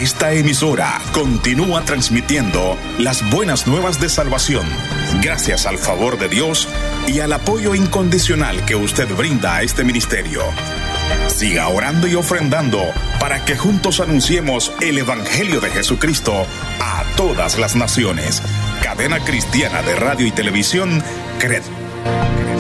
Esta emisora continúa transmitiendo las buenas nuevas de salvación, gracias al favor de Dios y al apoyo incondicional que usted brinda a este ministerio. Siga orando y ofrendando para que juntos anunciemos el Evangelio de Jesucristo a todas las naciones. Cadena Cristiana de Radio y Televisión, CRED.